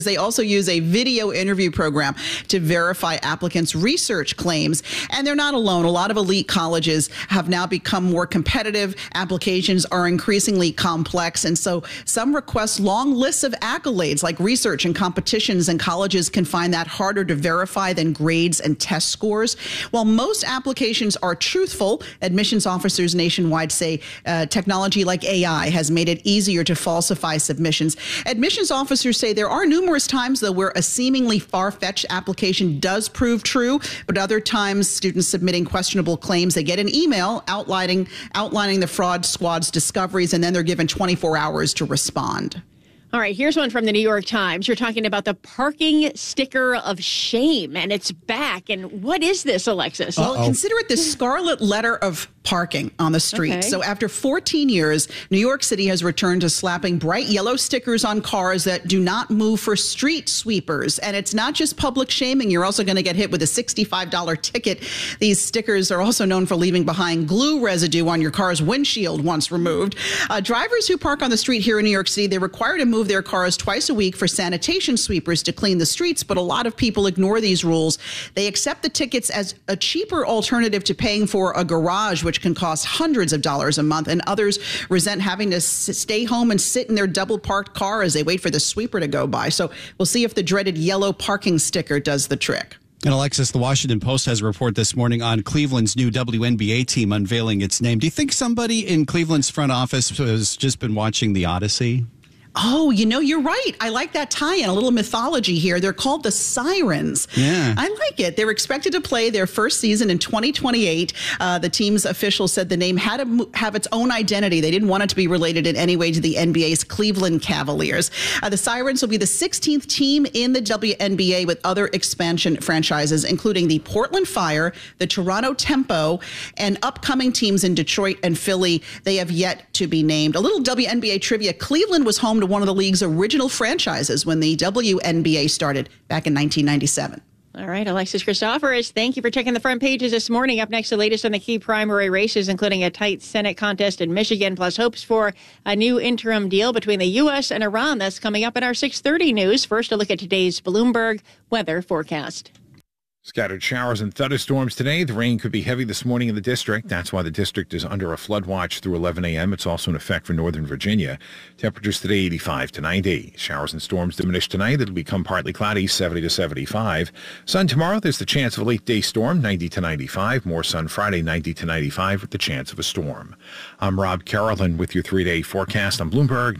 They also use a video interview program to verify applicants' research claims. And they're not alone. A lot of elite colleges have now become more competitive. Applications are increasingly complex. And so some request long lists of accolades like research and competitions, and colleges can find that harder to verify than grades and test scores. While most applications are truthful, admissions officers nationwide say technology like AI has made it easier to falsify submissions. Admissions officers say there are numerous times, though, where a seemingly far-fetched application does prove true, but other times students submitting questionable claims, they get an email outlining the fraud squad's discoveries, and then they're given 24 hours to respond. All right, here's one from the New York Times. You're talking about the parking sticker of shame, and it's back. And what is this, Alexis? Well, consider it the scarlet letter of parking on the street. Okay. So after 14 years, New York City has returned to slapping bright yellow stickers on cars that do not move for street sweepers. And it's not just public shaming. You're also going to get hit with a $65 ticket. These stickers are also known for leaving behind glue residue on your car's windshield once removed. Drivers who park on the street here in New York City, they're required to move their cars twice a week for sanitation sweepers to clean the streets. But a lot of people ignore these rules. They accept the tickets as a cheaper alternative to paying for a garage, which can cost hundreds of dollars a month, and others resent having to stay home and sit in their double parked car as they wait for the sweeper to go by. So we'll see if the dreaded yellow parking sticker does the trick. And Alexis, the Washington Post has a report this morning on Cleveland's new WNBA team unveiling its name. Do you think somebody in Cleveland's front office has just been watching The Odyssey? Oh, you know, you're right. I like that tie-in, a little mythology here. They're called the Sirens. Yeah. I like it. They're expected to play their first season in 2028. The team's officials said the name had to have its own identity. They didn't want it to be related in any way to the NBA's Cleveland Cavaliers. The Sirens will be the 16th team in the WNBA, with other expansion franchises, including the Portland Fire, the Toronto Tempo, and upcoming teams in Detroit and Philly. They have yet to be named. A little WNBA trivia. Cleveland was home to one of the league's original franchises when the WNBA started back in 1997. All right, Alexis Christoforous, thank you for checking the front pages this morning. Up next, the latest on the key primary races, including a tight Senate contest in Michigan, plus hopes for a new interim deal between the U.S. and Iran. That's coming up in our 6:30 news. First, a look at today's Bloomberg weather forecast. Scattered showers and thunderstorms today. The rain could be heavy this morning in the district. That's why the district is under a flood watch through 11 a.m. It's also in effect for Northern Virginia. Temperatures today 85 to 90. Showers and storms diminish tonight. It'll become partly cloudy, 70 to 75. Sun tomorrow. There's the chance of a late day storm, 90 to 95. More sun Friday, 90 to 95 with the chance of a storm. I'm Rob Carolyn with your 3-day forecast on Bloomberg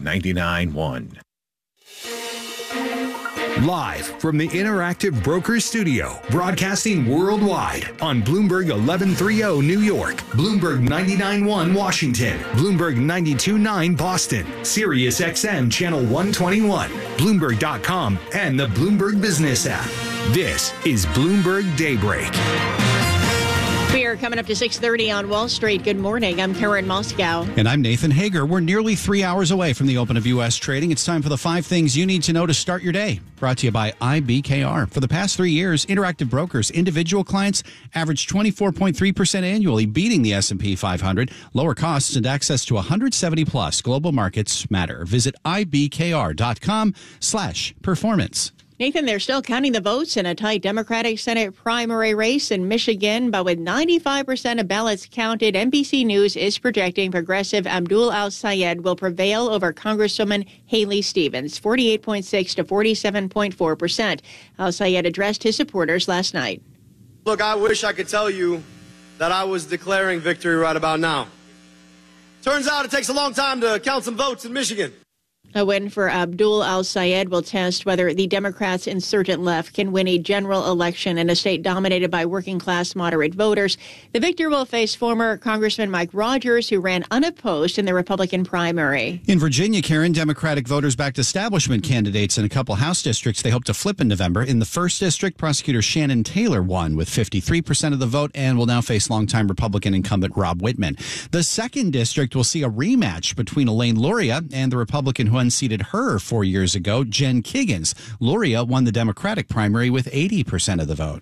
99.1. Live from the Interactive Brokers Studio, broadcasting worldwide on Bloomberg 1130 New York, Bloomberg 99.1 Washington, Bloomberg 92.9 Boston, Sirius XM Channel 121, Bloomberg.com, and the Bloomberg Business app. This is Bloomberg Daybreak. We are coming up to 6:30 on Wall Street. Good morning. I'm Karen Moscow. And I'm Nathan Hager. We're nearly 3 hours away from the open of U.S. trading. It's time for the 5 things you need to know to start your day. Brought to you by IBKR. For the past 3 years, Interactive Brokers individual clients averaged 24.3% annually, beating the S&P 500. Lower costs and access to 170-plus global markets matter. Visit IBKR.com/performance. Nathan, they're still counting the votes in a tight Democratic Senate primary race in Michigan, but with 95% of ballots counted, NBC News is projecting progressive Abdul Al-Sayed will prevail over Congresswoman Haley Stevens, 48.6 to 47.4%. Al-Sayed addressed his supporters last night. Look, I wish I could tell you that I was declaring victory right about now. Turns out it takes a long time to count some votes in Michigan. A win for Abdul Al-Sayed will test whether the Democrats' insurgent left can win a general election in a state dominated by working-class moderate voters. The victor will face former Congressman Mike Rogers, who ran unopposed in the Republican primary. In Virginia, Karen, Democratic voters backed establishment candidates in a couple House districts they hope to flip in November. In the 1st District, prosecutor Shannon Taylor won with 53% of the vote and will now face longtime Republican incumbent Rob Whitman. The 2nd District will see a rematch between Elaine Luria and the Republican who unseated her 4 years ago, Jen Kiggans. Luria won the Democratic primary with 80% of the vote.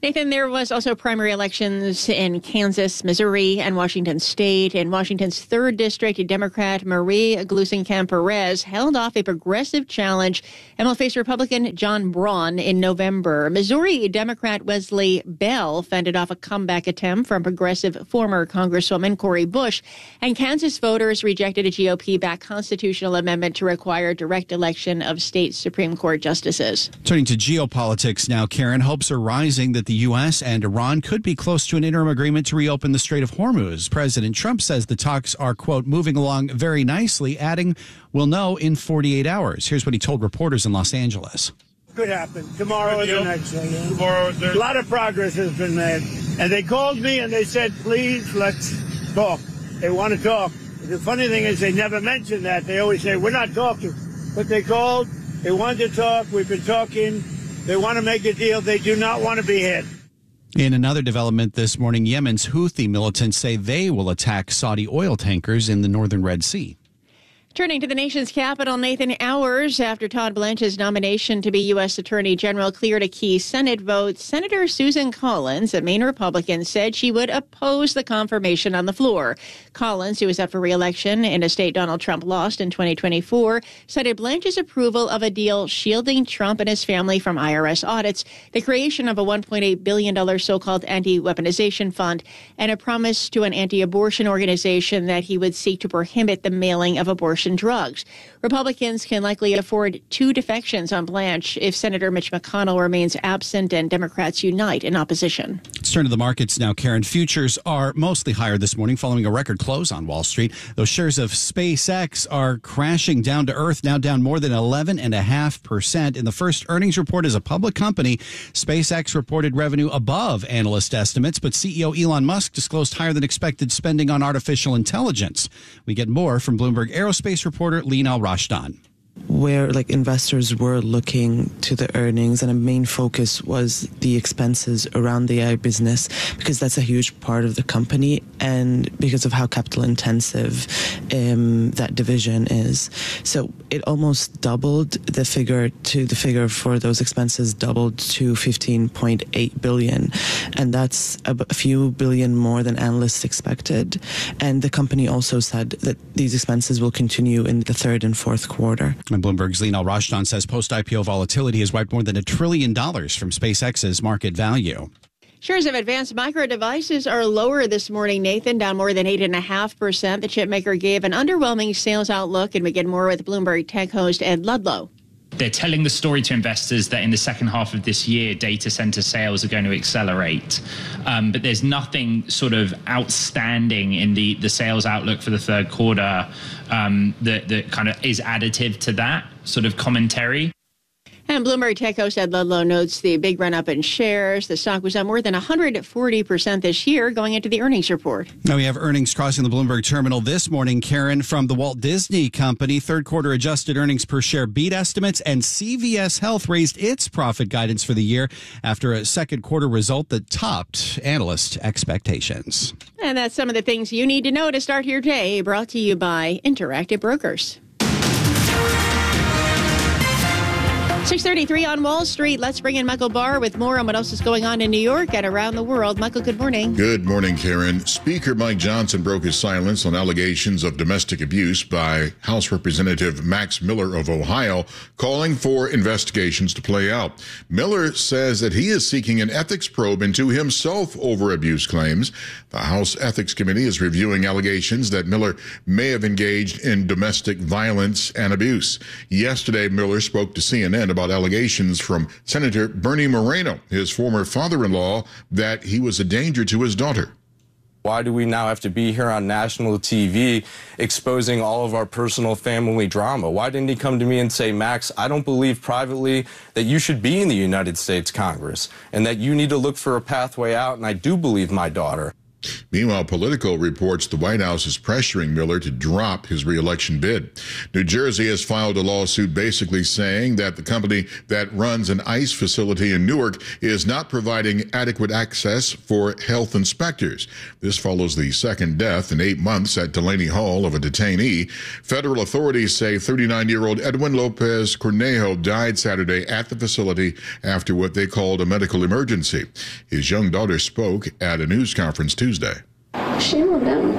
Nathan, there was also primary elections in Kansas, Missouri, and Washington State. In Washington's 3rd District, Democrat Marie Gluesenkamp-Perez held off a progressive challenge and will face Republican John Braun in November. Missouri Democrat Wesley Bell fended off a comeback attempt from progressive former Congresswoman Cori Bush. And Kansas voters rejected a GOP-backed constitutional amendment to require direct election of state Supreme Court justices. Turning to geopolitics now, Karen, hopes are rising that the U.S. and Iran could be close to an interim agreement to reopen the Strait of Hormuz. President Trump says the talks are, quote, moving along very nicely, adding, we'll know in 48 hours. Here's what he told reporters in Los Angeles. Could happen tomorrow or the next day. Tomorrow, a lot of progress has been made. And they called me and they said, please, let's talk. They want to talk. The funny thing is they never mention that. They always say, we're not talking. But they called. They wanted to talk. We've been talking. They want to make a deal. They do not want to be hit. In another development this morning, Yemen's Houthi militants say they will attack Saudi oil tankers in the northern Red Sea. Turning to the nation's capital, Nathan, hours after Todd Blanche's nomination to be U.S. Attorney General cleared a key Senate vote, Senator Susan Collins, a Maine Republican, said she would oppose the confirmation on the floor. Collins, who is up for re-election in a state Donald Trump lost in 2024, cited Blanche's approval of a deal shielding Trump and his family from IRS audits, the creation of a $1.8 billion so-called anti-weaponization fund, and a promise to an anti-abortion organization that he would seek to prohibit the mailing of abortion drugs. Republicans can likely afford 2 defections on Blanche if Senator Mitch McConnell remains absent and Democrats unite in opposition. Let's turn to the markets now, Karen. Futures are mostly higher this morning following a record close on Wall Street. Those shares of SpaceX are crashing down to earth, now down more than 11.5%. In the first earnings report as a public company, SpaceX reported revenue above analyst estimates, but CEO Elon Musk disclosed higher than expected spending on artificial intelligence. We get more from Bloomberg Aerospace reporter Lean Al-Rashdan. Where investors were looking to the earnings, and a main focus was the expenses around the AI business, because that's a huge part of the company and because of how capital intensive that division is. So it almost doubled the figure for those expenses, doubled to $15.8 billion, and that's a few billion more than analysts expected. And the company also said that these expenses will continue in the 3rd and 4th quarter. And Bloomberg's Lean Al-Rashdan says post-IPO volatility has wiped more than $1 trillion from SpaceX's market value. Shares of Advanced Micro Devices are lower this morning, Nathan, down more than 8.5%. The chipmaker gave an underwhelming sales outlook, and we get more with Bloomberg Tech host Ed Ludlow. They're telling the story to investors that in the second half of this year, data center sales are going to accelerate. But there's nothing sort of outstanding in the sales outlook for the 3rd quarter that kind of is additive to that sort of commentary. And Bloomberg Tech host Ed Ludlow notes the big run-up in shares. The stock was up more than 140% this year going into the earnings report. Now we have earnings crossing the Bloomberg terminal this morning, Karen, from the Walt Disney Company. 3rd quarter adjusted earnings per share beat estimates, and CVS Health raised its profit guidance for the year after a 2nd quarter result that topped analyst expectations. And that's some of the things you need to know to start your day, brought to you by Interactive Brokers. 6:33 on Wall Street. Let's bring in Michael Barr with more on what else is going on in New York and around the world. Michael, good morning. Good morning, Karen. Speaker Mike Johnson broke his silence on allegations of domestic abuse by House Representative Max Miller of Ohio, calling for investigations to play out. Miller says that he is seeking an ethics probe into himself over abuse claims. The House Ethics Committee is reviewing allegations that Miller may have engaged in domestic violence and abuse. Yesterday, Miller spoke to CNN about allegations from Senator Bernie Moreno, his former father-in-law, that he was a danger to his daughter. Why do we now have to be here on national TV exposing all of our personal family drama? Why didn't he come to me and say, Max, I don't believe privately that you should be in the United States Congress and that you need to look for a pathway out, and I do believe my daughter. Meanwhile, Politico reports the White House is pressuring Miller to drop his reelection bid. New Jersey has filed a lawsuit basically saying that the company that runs an ICE facility in Newark is not providing adequate access for health inspectors. This follows the second death in 8 months at Delaney Hall of a detainee. Federal authorities say 39-year-old Edwin Lopez Cornejo died Saturday at the facility after what they called a medical emergency. His young daughter spoke at a news conference Tuesday. Shame on them.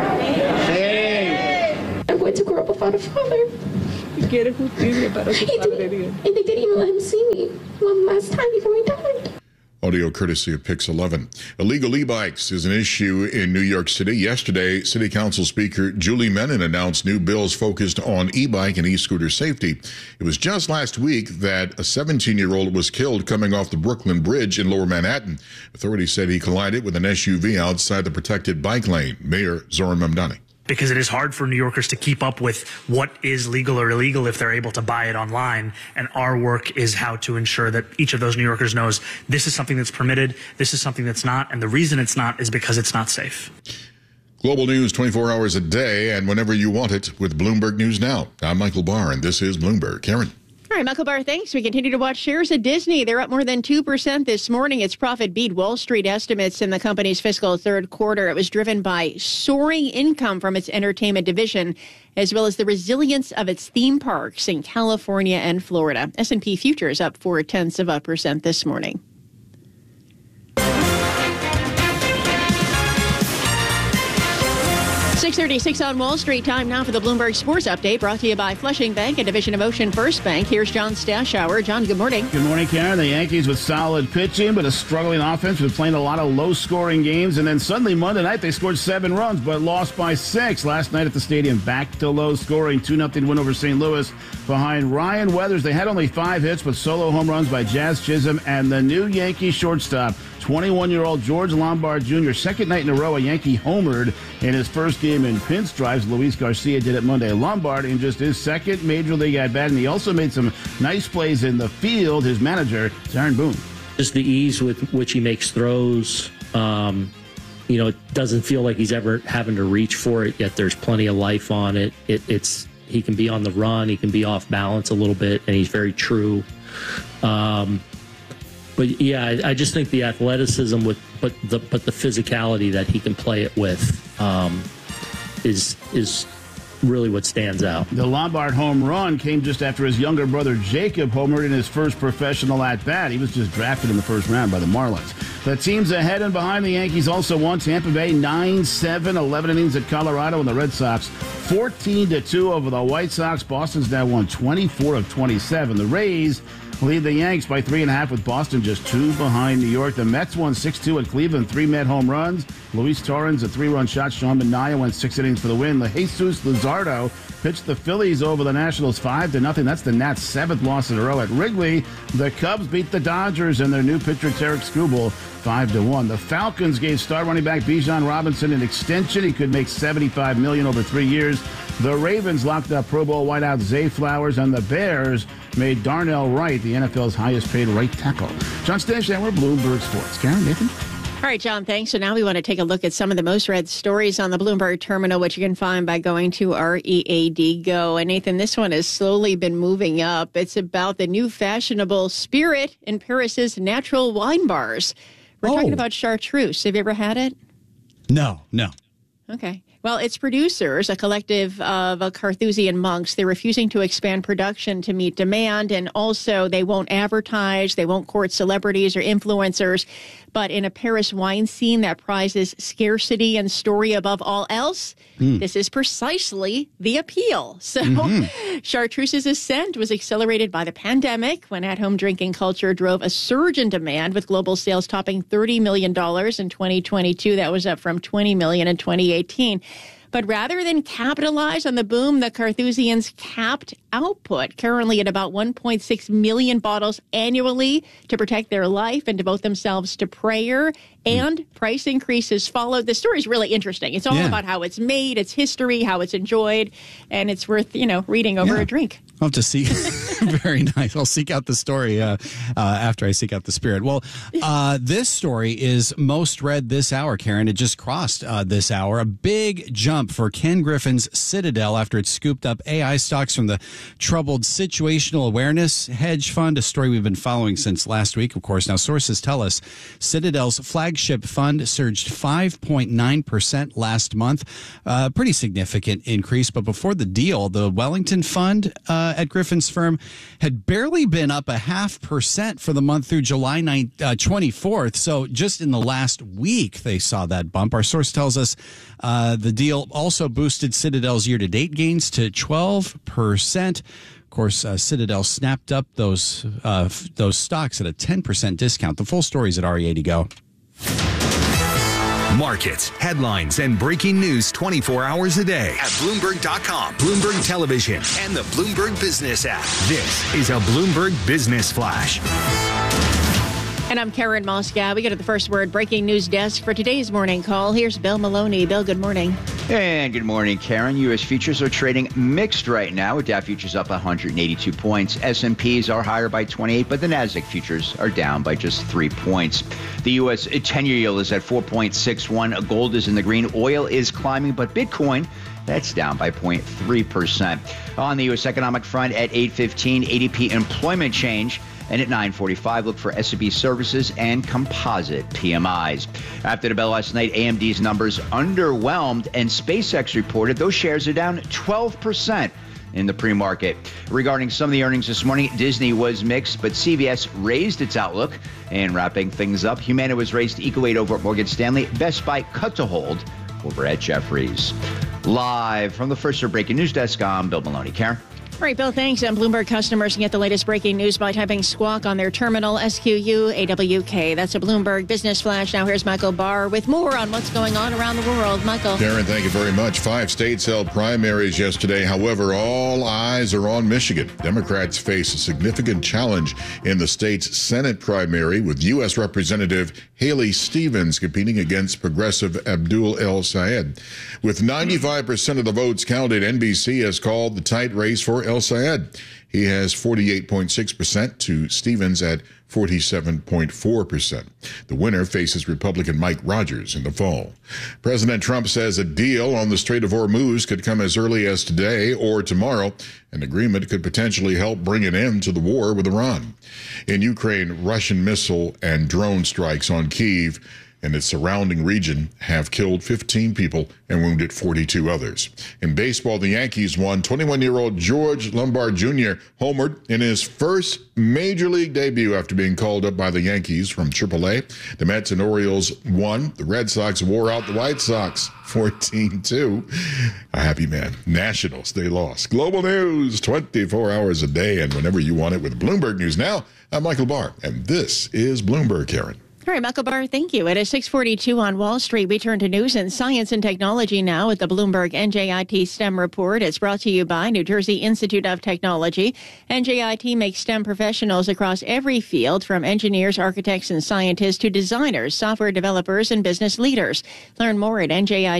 Hey. I'm going to grow up without a father. And they didn't even let him see me one last time before he died. Audio courtesy of Pix 11. Illegal e-bikes is an issue in New York City. Yesterday, City Council Speaker Julie Menin announced new bills focused on e-bike and e-scooter safety. It was just last week that a 17-year-old was killed coming off the Brooklyn Bridge in Lower Manhattan. Authorities said he collided with an SUV outside the protected bike lane. Mayor Zohran Mamdani. Because it is hard for New Yorkers to keep up with what is legal or illegal if they're able to buy it online. And our work is how to ensure that each of those New Yorkers knows this is something that's permitted, this is something that's not, and the reason it's not is because it's not safe. Global news 24 hours a day and whenever you want it with Bloomberg News Now. I'm Michael Barr, and this is Bloomberg. Karen. All right, Michael Barr, thanks. We continue to watch shares at Disney. They're up more than 2% this morning. Its profit beat Wall Street estimates in the company's fiscal third quarter. It was driven by soaring income from its entertainment division, as well as the resilience of its theme parks in California and Florida. S&P futures up 0.4% this morning. 6:36 on Wall Street. Time now for the Bloomberg Sports Update, brought to you by Flushing Bank, a division of Ocean First Bank. Here's John Stashower. John, good morning. Good morning, Karen. The Yankees with solid pitching, but a struggling offense. Been playing a lot of low-scoring games, and then suddenly Monday night they scored 7 runs, but lost by 6. Last night at the stadium, back to low scoring, 2-0 win over St. Louis. Behind Ryan Weathers, they had only 5 hits, but solo home runs by Jazz Chisholm and the new Yankee shortstop, 21-year-old George Lombard Jr. Second night in a row, a Yankee homered in his first game in pinstripes. Luis Garcia did it Monday. Lombard in just his second major league at-bat, and he also made some nice plays in the field. His manager, Aaron Boone. Just the ease with which he makes throws. It doesn't feel like he's ever having to reach for it, yet there's plenty of life on it. He can be on the run, he can be off balance a little bit, and he's very true. But yeah, I just think the athleticism but the physicality that he can play it with is really what stands out. The Lombard home run came just after his younger brother Jacob homered in his first professional at-bat. He was just drafted in the first round by the Marlins. The teams ahead and behind the Yankees also won. Tampa Bay 9-7, 11 innings at Colorado, and the Red Sox 14-2 over the White Sox. Boston's now won 24 of 27. The Rays lead the Yanks by 3.5 with Boston just 2 behind New York. The Mets won 6-2 at Cleveland, 3 Met home runs. Luis Torrens, a 3-run shot. Sean Manaea went 6 innings for the win. Jesus Luzardo pitched the Phillies over the Nationals 5-0. That's the Nats' 7th loss in a row at Wrigley. The Cubs beat the Dodgers and their new pitcher Tarek Skubal 5-1. The Falcons gave star running back Bijan Robinson an extension. He could make $75 million over 3 years. The Ravens locked up Pro Bowl wideout Zay Flowers, and the Bears made Darnell Wright the NFL's highest-paid right tackle. John Stashower, we're Bloomberg Sports. Karen, Nathan? All right, John, thanks. So now we want to take a look at some of the most read stories on the Bloomberg terminal, which you can find by going to READ Go. And Nathan, this one has slowly been moving up. It's about the new fashionable spirit in Paris's natural wine bars. We're talking about chartreuse. Have you ever had it? No. Okay. Well, its producers, a collective of Carthusian monks, they're refusing to expand production to meet demand, and also they won't advertise, they won't court celebrities or influencers. But in a Paris wine scene that prizes scarcity and story above all else, this is precisely the appeal. So Chartreuse's ascent was accelerated by the pandemic, when at-home drinking culture drove a surge in demand, with global sales topping $30 million in 2022. That was up from $20 million in 2018. But rather than capitalize on the boom, the Carthusians capped output, currently at about 1.6 million bottles annually, to protect their life and devote themselves to prayer. And price increases followed. The story is really interesting. It's all about how it's made, its history, how it's enjoyed, and it's worth, reading over a drink. I'll have to see. Very nice. I'll seek out the story after I seek out the spirit. Well, this story is most read this hour, Karen. It just crossed this hour. A big jump for Ken Griffin's Citadel after it scooped up AI stocks from the troubled situational awareness hedge fund, a story we've been following since last week, of course. Now, sources tell us Citadel's flagship fund surged 5.9% last month. Pretty significant increase. But before the deal, the Wellington Fund at Griffin's firm had barely been up 0.5% for the month through July 24th. So just in the last week, they saw that bump. Our source tells us the deal also boosted Citadel's year-to-date gains to 12%. Of course, Citadel snapped up those stocks at a 10% discount. The full story is at REA to go. Markets, headlines, and breaking news 24 hours a day at Bloomberg.com, Bloomberg Television, and the Bloomberg Business app. This is a Bloomberg Business Flash. And I'm Karen Moscow. We go to the First Word breaking news desk for today's morning call. Here's Bill Maloney. Bill, good morning. And good morning, Karen. U.S. futures are trading mixed right now, with Dow futures up 182 points. S&Ps are higher by 28, but the Nasdaq futures are down by just 3 points. The U.S. 10-year yield is at 4.61. Gold is in the green. Oil is climbing, but Bitcoin, that's down by 0.3%. On the U.S. economic front, at 8:15, ADP employment change. And at 9:45, look for S&P Services and Composite PMIs. After the bell last night, AMD's numbers underwhelmed, and SpaceX reported those shares are down 12% in the pre-market. Regarding some of the earnings this morning, Disney was mixed, but CVS raised its outlook. And wrapping things up, Humana was raised to equal weight over at Morgan Stanley. Best Buy cut to hold over at Jefferies. Live from the First Word breaking news desk, I'm Bill Maloney. Karen? All right, Bill, thanks. And Bloomberg customers can get the latest breaking news by typing Squawk on their terminal, SQUAWK. That's a Bloomberg Business Flash. Now here's Michael Barr with more on what's going on around the world. Michael. Karen, thank you very much. 5 states held primaries yesterday. However, all eyes are on Michigan. Democrats face a significant challenge in the state's Senate primary, with U.S. Representative Haley Stevens competing against progressive Abdul El Sayed. With 95% of the votes counted, NBC has called the tight race for El Sayed. He has 48.6% to Stevens at 47.4%. The winner faces Republican Mike Rogers in the fall. President Trump says a deal on the Strait of Hormuz could come as early as today or tomorrow. An agreement could potentially help bring an end to the war with Iran. In Ukraine, Russian missile and drone strikes on Kyiv and its surrounding region have killed 15 people and wounded 42 others. In baseball, the Yankees won. 21-year-old George Lombard Jr. homered in his first major league debut after being called up by the Yankees from AAA. The Mets and Orioles won. The Red Sox wore out the White Sox 14-2. A happy man. Nationals, they lost. Global news 24 hours a day and whenever you want it with Bloomberg News Now. I'm Michael Barr, and this is Bloomberg, Karen. All right, Michael Barr, thank you. It is 6:42 on Wall Street. We turn to news and science and technology now with the Bloomberg NJIT STEM report. It's brought to you by New Jersey Institute of Technology. NJIT makes STEM professionals across every field, from engineers, architects, and scientists to designers, software developers, and business leaders. Learn more at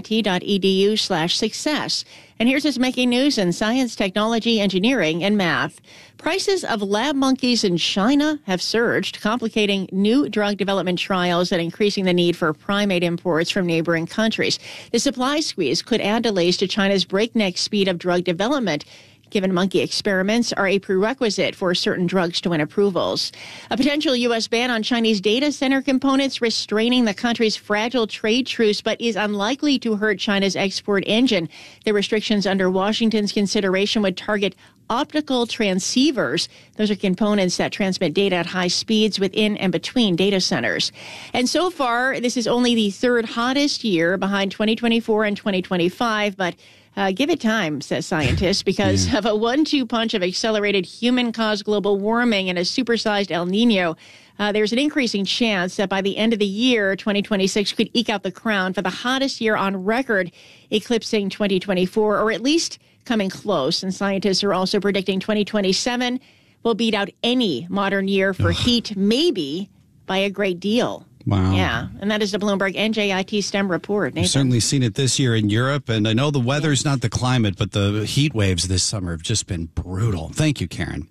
njit.edu/success. And here's what's making news in science, technology, engineering, and math. Prices of lab monkeys in China have surged, complicating new drug development trials and increasing the need for primate imports from neighboring countries. The supply squeeze could add delays to China's breakneck speed of drug development, given monkey experiments are a prerequisite for certain drugs to win approvals. A potential U.S. ban on Chinese data center components restraining the country's fragile trade truce, but is unlikely to hurt China's export engine. The restrictions under Washington's consideration would target optical transceivers. Those are components that transmit data at high speeds within and between data centers. And so far, this is only the third hottest year behind 2024 and 2025, but give it time, says scientists, because of a 1-2 punch of accelerated human-caused global warming and a supersized El Nino. There's an increasing chance that by the end of the year, 2026 could eke out the crown for the hottest year on record, eclipsing 2024, or at least coming close. And scientists are also predicting 2027 will beat out any modern year for heat, maybe by a great deal. Wow. Yeah, and that is the Bloomberg NJIT STEM report. Nathan. We've certainly seen it this year in Europe, and I know the weather's not the climate, but the heat waves this summer have just been brutal. Thank you, Karen.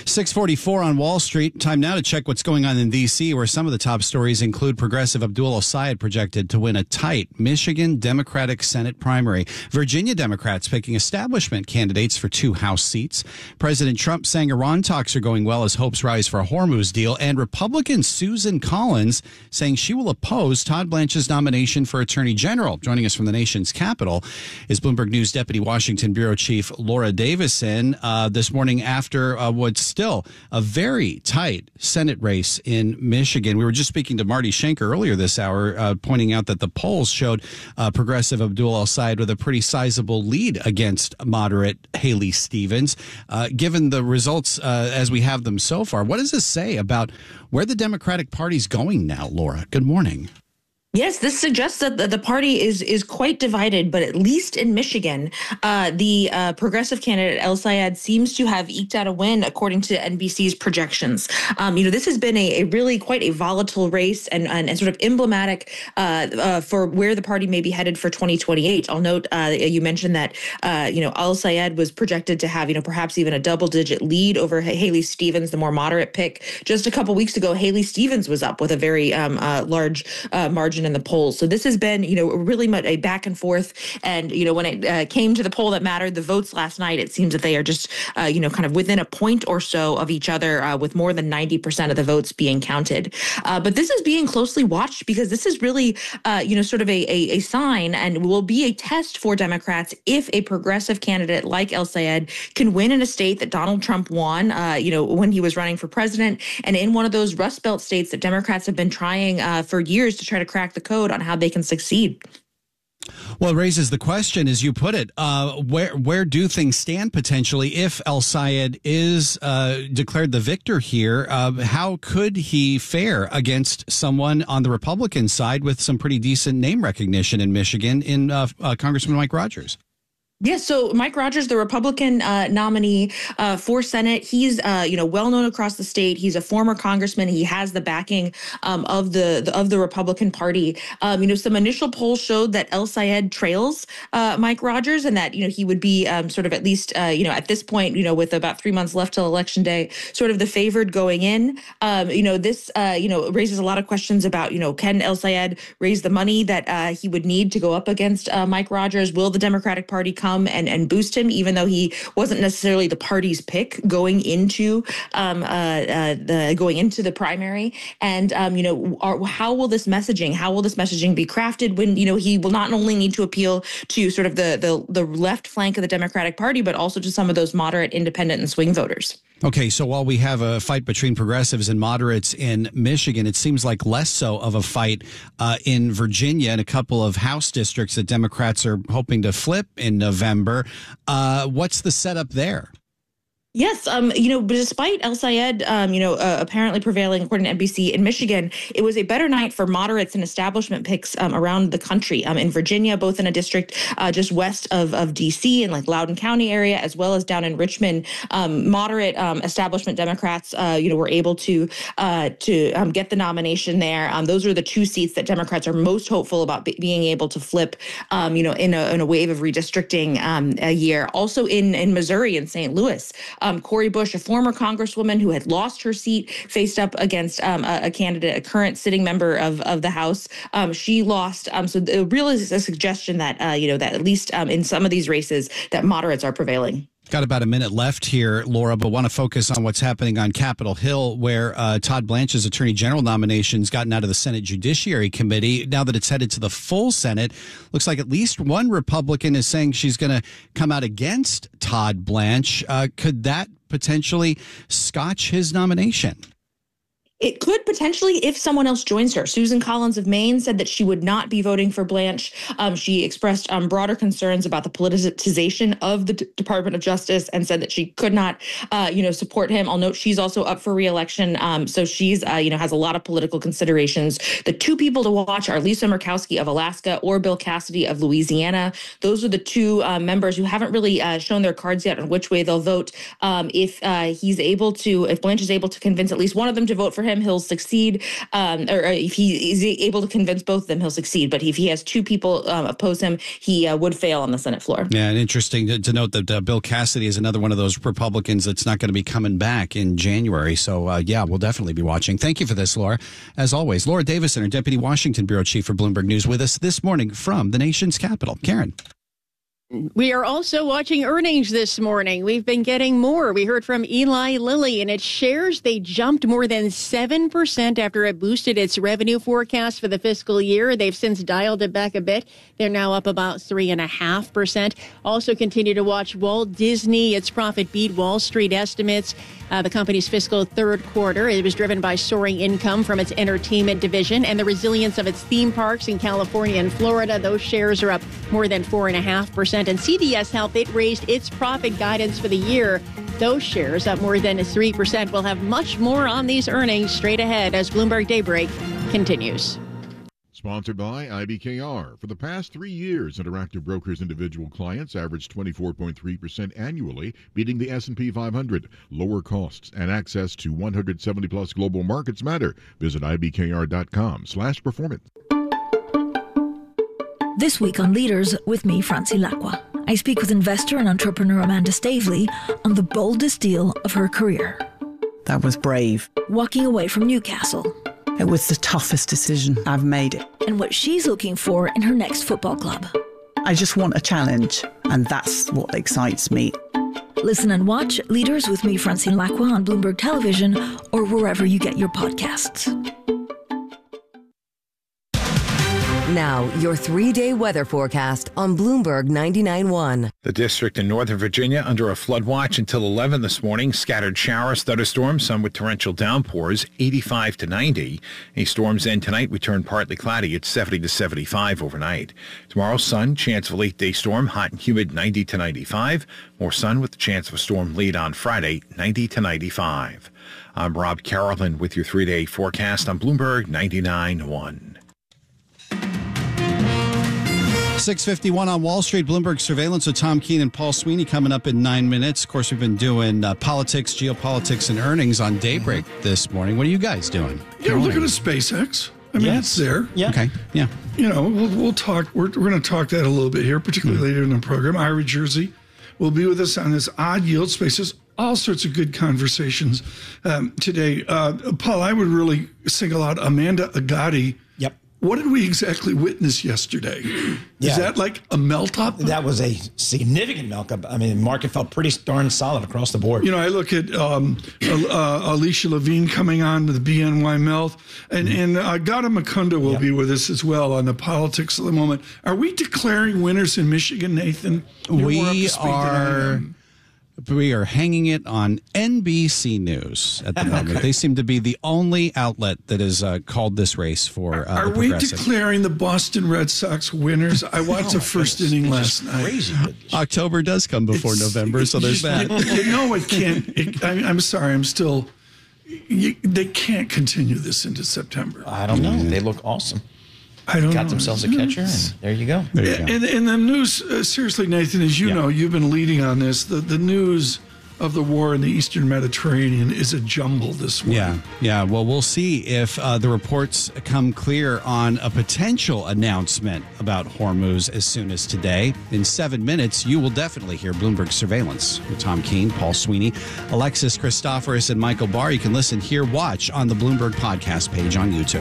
6:44 on Wall Street. Time now to check what's going on in D.C., where some of the top stories include progressive Abdul El-Sayed projected to win a tight Michigan Democratic Senate primary. Virginia Democrats picking establishment candidates for 2 House seats. President Trump saying Iran talks are going well as hopes rise for a Hormuz deal. And Republican Susan Collins saying she will oppose Todd Blanche's nomination for Attorney General. Joining us from the nation's capital is Bloomberg News Deputy Washington Bureau Chief Laura Davison this morning after what's still a very tight Senate race in Michigan. We were just speaking to Marty Schenker earlier this hour, pointing out that the polls showed progressive Abdul El-Sayed with a pretty sizable lead against moderate Haley Stevens. Given the results as we have them so far, what does this say about where the Democratic Party's going now, Laura? Good morning. Yes, this suggests that the party is quite divided, but at least in Michigan, the progressive candidate El-Sayed seems to have eked out a win, according to NBC's projections. This has been a really quite a volatile race and sort of emblematic for where the party may be headed for 2028. I'll note you mentioned that El-Sayed was projected to have perhaps even a double-digit lead over Haley Stevens, the more moderate pick. Just a couple weeks ago, Haley Stevens was up with a very large margin in the polls. So this has been, really much a back and forth. And, when it came to the poll that mattered, the votes last night, it seems that they are just, kind of within a point or so of each other, with more than 90% of the votes being counted. But this is being closely watched because this is really, sort of a sign and will be a test for Democrats if a progressive candidate like El-Sayed can win in a state that Donald Trump won, when he was running for president, and in one of those Rust Belt states that Democrats have been trying for years to try to crack the code on how they can succeed. Well, it raises the question, as you put it, where do things stand potentially if El-Sayed is declared the victor here? How could he fare against someone on the Republican side with some pretty decent name recognition in Michigan in Congressman Mike Rogers? Yes, so Mike Rogers, the Republican nominee for Senate, he's well known across the state. He's a former congressman. He has the backing of the Republican Party. Some initial polls showed that El-Sayed trails Mike Rogers, and that he would be sort of at least at this point with about 3 months left till Election Day, sort of the favored going in. This raises a lot of questions about can El-Sayed raise the money that he would need to go up against Mike Rogers? Will the Democratic Party come and boost him, even though he wasn't necessarily the party's pick going into the primary? And how will this messaging be crafted when he will not only need to appeal to sort of the left flank of the Democratic Party, but also to some of those moderate, independent, and swing voters? Okay, so while we have a fight between progressives and moderates in Michigan, it seems like less so of a fight in Virginia and a couple of House districts that Democrats are hoping to flip in November. What's the setup there? Yes, despite El-Sayed, apparently prevailing according to NBC in Michigan, it was a better night for moderates and establishment picks around the country. In Virginia, both in a district just west of D.C. and like Loudoun County area, as well as down in Richmond, moderate establishment Democrats, were able to get the nomination there. Those are the 2 seats that Democrats are most hopeful about being able to flip, in a wave of redistricting a year. Also in Missouri and St. Louis. Cori Bush, a former congresswoman who had lost her seat, faced up against a candidate, a current sitting member of the House. She lost. So there really is a suggestion that, that at least in some of these races that moderates are prevailing. Got about a minute left here, Laura, but want to focus on what's happening on Capitol Hill, where Todd Blanche's Attorney General nomination's gotten out of the Senate Judiciary Committee. Now that it's headed to the full Senate, looks like at least one Republican is saying she's going to come out against Todd Blanche. Could that potentially scotch his nomination? It could potentially if someone else joins her. Susan Collins of Maine said that she would not be voting for Blanche. She expressed broader concerns about the politicization of the Department of Justice and said that she could not, support him. I'll note she's also up for re-election. So she's, has a lot of political considerations. The 2 people to watch are Lisa Murkowski of Alaska or Bill Cassidy of Louisiana. Those are the 2 members who haven't really shown their cards yet on which way th'll vote. If Blanche is able to convince at least one of them to vote for him, him, he'll succeed. Or if he is able to convince both of them, he'll succeed. But if he has two people oppose him, he would fail on the Senate floor. Yeah, and interesting to note that Bill Cassidy is another one of those Republicans that's not going to be coming back in January. So, yeah, we'll definitely be watching. Thank you for this, Laura. As always, Laura Davison, our Deputy Washington Bureau Chief for Bloomberg News, with us this morning from the nation's capital. Karen. We are also watching earnings this morning. We've been getting more. We heard from Eli Lilly, and its shares, they jumped more than 7% after it boosted its revenue forecast for the fiscal year. They've since dialed it back a bit. They're now up about 3.5%. Also continue to watch Walt Disney. Its profit beat Wall Street estimates. The company's fiscal third quarter. It was driven by soaring income from its entertainment division and the resilience of its theme parks in California and Florida. Those shares are up more than 4.5%. And CVS Health, it raised its profit guidance for the year. Those shares up more than 3%. We'll have much more on these earnings straight ahead as Bloomberg Daybreak continues. Sponsored by IBKR. For the past 3 years, Interactive Brokers individual clients averaged 24.3% annually, beating the S&P 500. Lower costs and access to 170-plus global markets matter. Visit ibkr.com/performance. This week on Leaders, with me, Francine Lacqua. I speak with investor and entrepreneur Amanda Stavely on the boldest deal of her career. That was brave. Walking away from Newcastle. It was the toughest decision. I've made it. And what she's looking for in her next football club. I just want a challenge, and that's what excites me. Listen and watch Leaders with me, Francine Lacqua, on Bloomberg Television or wherever you get your podcasts. Now, your 3-day weather forecast on Bloomberg 99.1. The district in Northern Virginia under a flood watch until 11 this morning. Scattered showers, thunderstorms, some with torrential downpours, 85 to 90. Any storms end tonight, we turn partly cloudy at 70 to 75 overnight. Tomorrow, sun, chance of a late-day storm, hot and humid, 90 to 95. More sun with the chance of a storm lead on Friday, 90 to 95. I'm Rob Carolyn with your 3-day forecast on Bloomberg 99.1. 6:51 on Wall Street. Bloomberg surveillance with Tom Keene and Paul Sweeney coming up in 9 minutes. Of course, we've been doing politics, geopolitics, and earnings on Daybreak this morning. What are you guys doing? Yeah, we're looking at SpaceX. I mean, it's there. Yeah. Okay. Yeah. You know, we'll talk. We're going to talk that a little bit here, particularly later in the program. Ira Jersey will be with us on this Odd Yield Spaces. All sorts of good conversations today. Paul, I would really single out Amanda Agati. Yep. What did we exactly witness yesterday? Is that like a melt-up? That was a significant melt-up. I mean, the market felt pretty darn solid across the board. You know, I look at Alicia Levine coming on with the BNY Melt, and Gautam Mukunda will be with us as well on the politics of the moment. Are we declaring winners in Michigan, Nathan? We are hanging it on NBC News at the moment. Okay. They seem to be the only outlet that has called this race for Are we declaring the Boston Red Sox winners? I watched the first inning last night. Crazy. October does come before November, so there's that. You know it can't. I'm sorry. I'm still. They can't continue this into September. I don't know. They look awesome. I don't know. Got themselves a catcher, and there you go. In the news, seriously, Nathan, as you know, you've been leading on this. The news of the war in the Eastern Mediterranean is a jumble this morning. Yeah. Well, we'll see if the reports come clear on a potential announcement about Hormuz as soon as today. In 7 minutes, you will definitely hear Bloomberg Surveillance with Tom Keene, Paul Sweeney, Alexis Christoforous, and Michael Barr. You can listen, hear, watch on the Bloomberg podcast page on YouTube.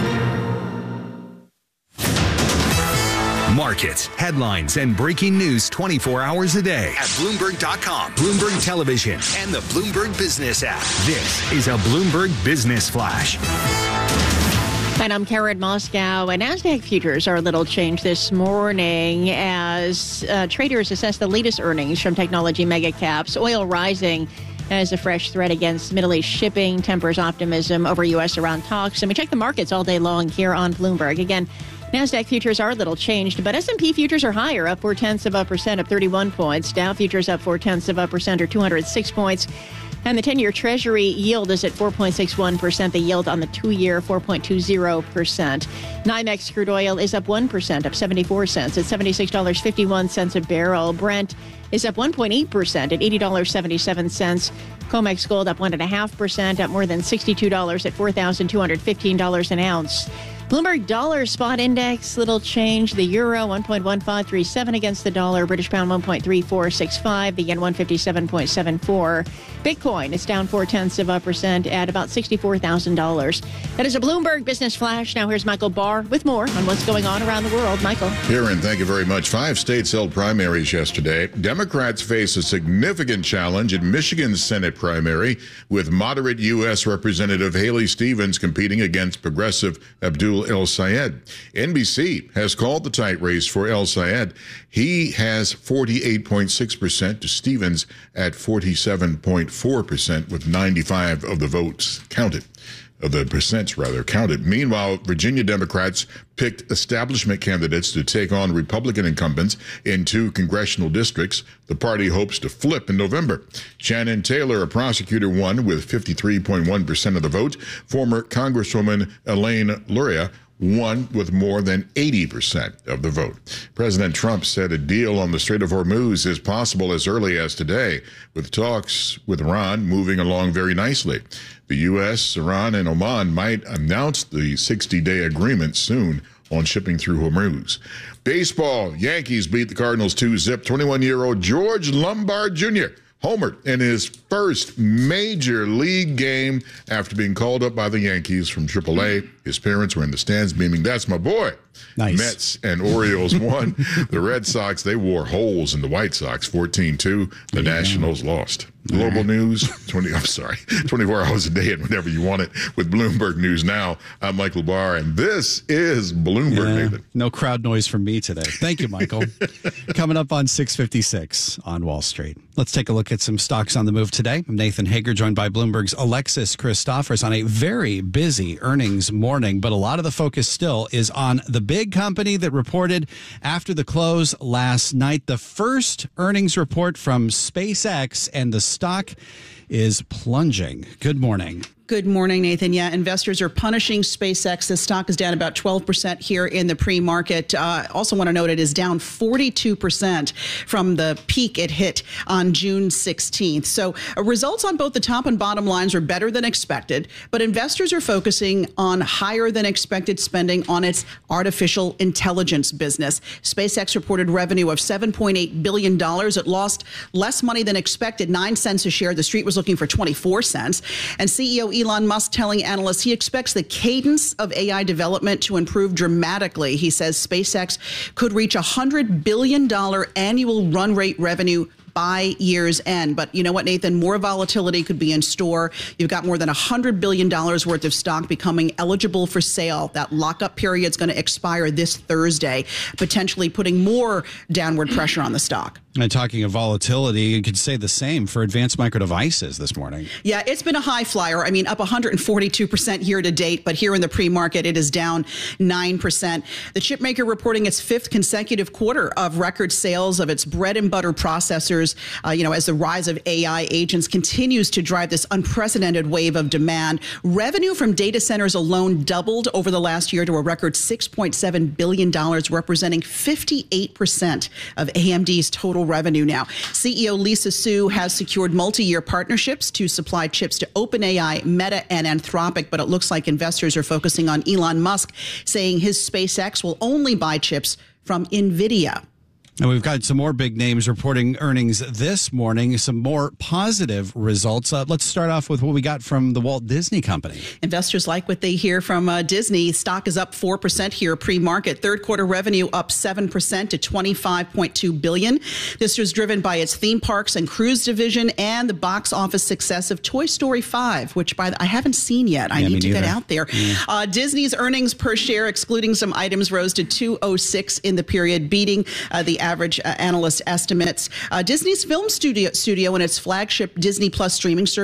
Markets, headlines, and breaking news 24 hours a day at Bloomberg.com, Bloomberg Television, and the Bloomberg Business app. This is a Bloomberg Business Flash. And I'm Karen Moscow. And NASDAQ futures are a little changed this morning as traders assess the latest earnings from technology mega caps. Oil rising as a fresh threat against Middle East shipping tempers optimism over U.S.-Iran talks. And we check the markets all day long here on Bloomberg. Again, NASDAQ futures are a little changed, but S&P futures are higher, up 0.4%, up 31 points. Dow futures up 0.4%, or 206 points. And the 10-year Treasury yield is at 4.61%. The yield on the 2-year, 4.20%. NYMEX crude oil is up 1%, up 74 cents at $76.51 a barrel. Brent is up 1.8% at $80.77. COMEX gold up 1.5%, up more than $62 at $4,215 an ounce. Bloomberg Dollar Spot Index, little change. The euro, 1.1537 against the dollar. British pound, 1.3465. The yen, 157.74. Bitcoin is down 0.4% at about $64,000. That is a Bloomberg Business Flash. Now here's Michael Barr with more on what's going on around the world. Michael. Karen, thank you very much. 5 states held primaries yesterday. Democrats face a significant challenge in Michigan's Senate primary, with moderate U.S. Representative Haley Stevens competing against progressive Abdul El-Sayed. NBC has called the tight race for El-Sayed. He has 48.6% to Stevens at 47.4%, with 95 of the votes counted. Of the percents, rather, counted. Meanwhile, Virginia Democrats picked establishment candidates to take on Republican incumbents in 2 congressional districts. The party hopes to flip in November. Shannon Taylor, a prosecutor, won with 53.1% of the vote. Former Congresswoman Elaine Luria won with more than 80% of the vote. President Trump said a deal on the Strait of Hormuz is possible as early as today, with talks with Iran moving along very nicely. The U.S., Iran, and Oman might announce the 60-day agreement soon on shipping through Hormuz. Baseball, Yankees beat the Cardinals 2-0. 21-year-old George Lombard Jr. homered in his first major league game after being called up by the Yankees from AAA. His parents were in the stands beaming, "That's my boy." Nice. Mets and Orioles won. The Red Sox, they wore holes in the White Sox, 14-2. The Nationals lost. Global news, 24 hours a day and whenever you want it with Bloomberg News Now. I'm Michael Barr, and this is Bloomberg, Nathan. No crowd noise from me today. Thank you, Michael. Coming up on 6:56 on Wall Street. Let's take a look at some stocks on the move today. I'm Nathan Hager, joined by Bloomberg's Alexis Christophers on a very busy earnings morning, but a lot of the focus still is on the big company that reported after the close last night. The first earnings report from SpaceX, and the stock is plunging. Good morning. Good morning, Nathan. Yeah, investors are punishing SpaceX. The stock is down about 12% here in the pre-market. Also want to note it is down 42% from the peak it hit on June 16th. So results on both the top and bottom lines are better than expected, but investors are focusing on higher than expected spending on its artificial intelligence business. SpaceX reported revenue of $7.8 billion. It lost less money than expected, 9 cents a share. The street was looking for 24 cents. And CEO Elon Musk telling analysts he expects the cadence of AI development to improve dramatically. He says SpaceX could reach $100 billion annual run rate revenue by year's end. But you know what, Nathan? More volatility could be in store. You've got more than $100 billion worth of stock becoming eligible for sale. That lockup period is going to expire this Thursday, potentially putting more downward pressure on the stock. And talking of volatility, you could say the same for Advanced Micro Devices this morning. Yeah, it's been a high flyer. I mean, up 142% year to date, but here in the pre-market, it is down 9%. The chipmaker reporting its 5th consecutive quarter of record sales of its bread and butter processors, as the rise of AI agents continues to drive this unprecedented wave of demand. Revenue from data centers alone doubled over the last year to a record $6.7 billion, representing 58% of AMD's total revenue now. CEO Lisa Su has secured multi-year partnerships to supply chips to OpenAI, Meta, and Anthropic, but it looks like investors are focusing on Elon Musk, saying his SpaceX will only buy chips from NVIDIA. And we've got some more big names reporting earnings this morning, some more positive results. Let's start off with what we got from the Walt Disney Company. Investors like what they hear from Disney. Stock is up 4% here pre-market. Third quarter revenue up 7% to $25.2 billion. This was driven by its theme parks and cruise division and the box office success of Toy Story 5, which I haven't seen yet. I need to get out there. Yeah. Disney's earnings per share, excluding some items, rose to $2.06 in the period, beating the average analyst estimates. Disney's film studio and its flagship Disney Plus streaming service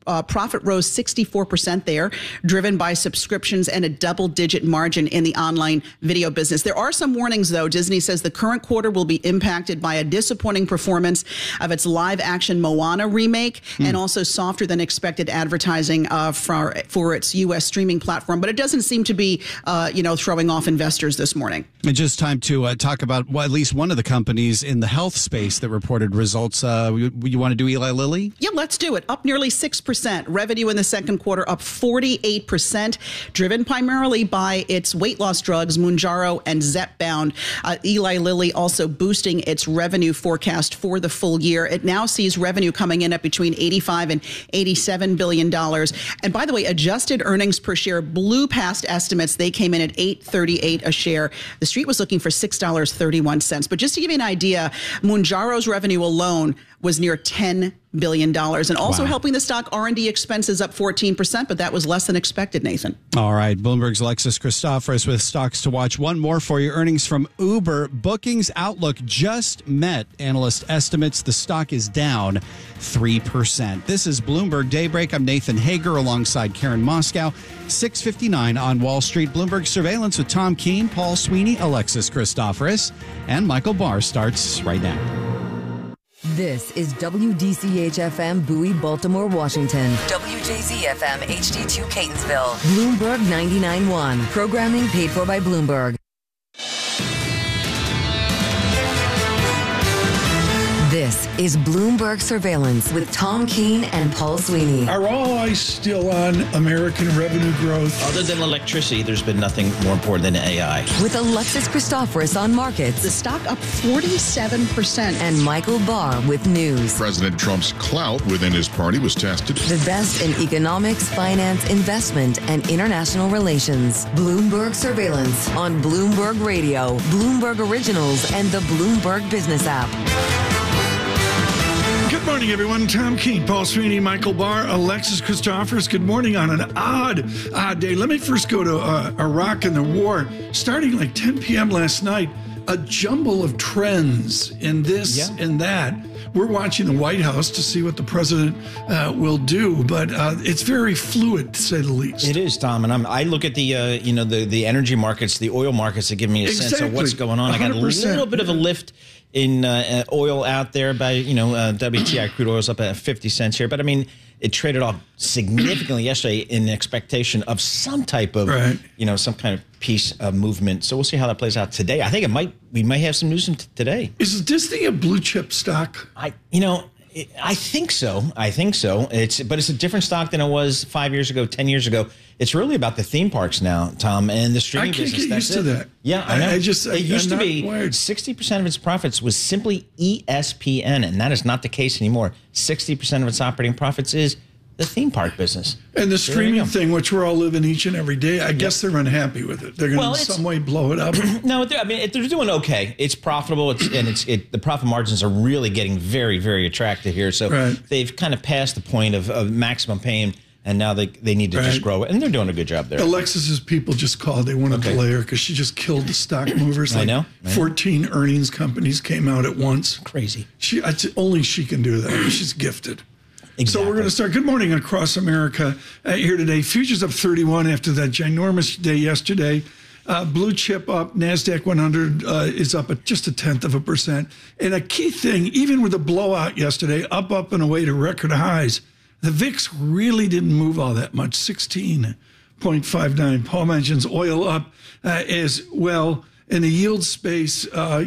profit rose 64% there, driven by subscriptions and a double-digit margin in the online video business. There are some warnings, though. Disney says the current quarter will be impacted by a disappointing performance of its live-action Moana remake and also softer than expected advertising for its U.S. streaming platform. But it doesn't seem to be, throwing off investors this morning. And just time to talk about at least one of the companies in the health space that reported results. You want to do Eli Lilly? Yeah, let's do it. Up nearly 6%. Revenue in the second quarter up 48%, driven primarily by its weight loss drugs, Mounjaro and Zepbound. Eli Lilly also boosting its revenue forecast for the full year. It now sees revenue coming in at between $85 and $87 billion. And by the way, adjusted earnings per share blew past estimates. They came in at $8.38 a share. The street was looking for $6.31. But just to give you an idea, Mounjaro's revenue alone was near $10 billion. And also helping the stock, R&D expenses up 14%, but that was less than expected, Nathan. All right. Bloomberg's Alexis Christoforous with stocks to watch. One more for you. Earnings from Uber. Bookings outlook just met analyst estimates. The stock is down 3%. This is Bloomberg Daybreak. I'm Nathan Hager alongside Karen Moscow. 6:59 on Wall Street. Bloomberg Surveillance with Tom Keene, Paul Sweeney, Alexis Christoforous, and Michael Barr starts right now. This is WDCH-FM Bowie, Baltimore, Washington. WJZ-FM HD2 Catonsville. Bloomberg 99.1. Programming paid for by Bloomberg. This is Bloomberg Surveillance with Tom Keene and Paul Sweeney. Are all eyes still on American revenue growth? Other than electricity, there's been nothing more important than AI. With Alexis Christoforous on markets. The stock up 47%. And Michael Barr with news. President Trump's clout within his party was tested. The best in economics, finance, investment, and international relations. Bloomberg Surveillance on Bloomberg Radio, Bloomberg Originals, and the Bloomberg Business app. Good morning, everyone. Tom Keene, Paul Sweeney, Michael Barr, Alexis Christoforous. Good morning on an odd day. Let me first go to Iraq and the war. Starting like 10 p.m. last night, a jumble of trends in this and that. We're watching the White House to see what the president will do, but it's very fluid, to say the least. It is, Tom, and I look at the the energy markets, the oil markets that give me a sense of what's going on. 100%. I got a little bit of a lift in oil out there by WTI crude oil's up at 50 cents here, but I mean it traded off significantly yesterday in expectation of some type of some kind of peace movement. So we'll see how that plays out today. I think we might have some news today. Is Disney a blue chip stock? I think so. But it's a different stock than it was 5 years ago, 10 years ago. It's really about the theme parks now, Tom, and the streaming business. I can't get used to that. Yeah, I know. It used to be 60% of its profits was simply ESPN, and that is not the case anymore. 60% of its operating profits is the theme park business. And the streaming thing, which we're all living each and every day, I guess they're unhappy with it. They're going to in some way blow it up. No, they're doing okay. It's profitable, the profit margins are really getting very, very attractive here. So they've kind of passed the point of maximum pain, and now they need to just grow it. And they're doing a good job there. Alexis's people just called. They want to delay her because she just killed the stock movers. I know. 14 earnings companies came out at once. Crazy. Only she can do that. She's gifted. Exactly. So we're going to start. Good morning across America here today. Futures up 31 after that ginormous day yesterday. Blue chip up. NASDAQ 100 is up at just 0.1%. And a key thing, even with the blowout yesterday, up and away to record highs, the VIX really didn't move all that much, 16.59. Paul mentions oil up as well. In the yield space, I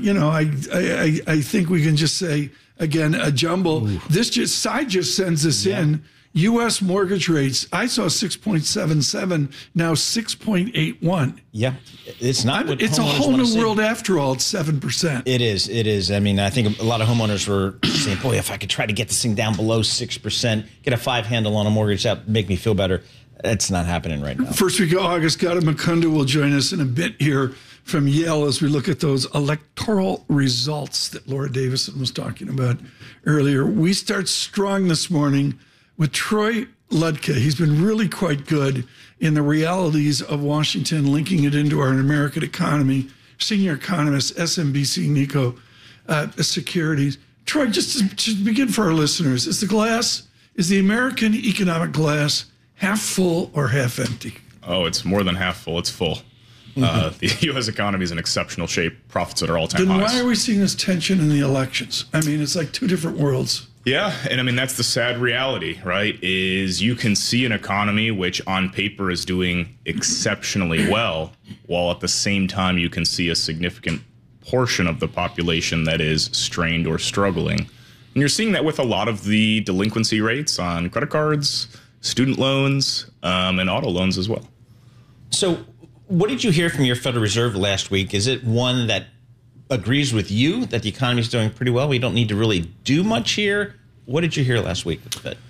think we can just say, again, a jumble. Ooh. This just sends us in. U.S. mortgage rates, I saw 6.77, now 6.81. Yeah, it's not. It's a whole new world after all. It's 7%. It is. I mean, I think a lot of homeowners were saying, "Boy, if I could try to get this thing down below 6%, get a 5 handle on a mortgage, that make me feel better." It's not happening right now. First week of August, Gautam Mukunda will join us in a bit here from Yale as we look at those electoral results that Laura Davison was talking about earlier. We start strong this morning with Troy Ludke. He's been really quite good in the realities of Washington, linking it into our American economy. Senior economist, SMBC Nikko Securities. Troy, just to begin for our listeners, is the glass Is the American economic glass half full or half empty? Oh, it's more than half full. It's full. The U.S. economy is in exceptional shape. Profits at all-time highs. Then why are we seeing this tension in the elections? I mean, it's like two different worlds. Yeah, and I mean, that's the sad reality, right, is you can see an economy which on paper is doing exceptionally well, while at the same time you can see a significant portion of the population that is strained or struggling. And you're seeing that with a lot of the delinquency rates on credit cards, student loans, and auto loans as well. So what did you hear from your Federal Reserve last week? Is it one that agrees with you that the economy is doing pretty well? We don't need to really do much here. What did you hear last week with the Fed?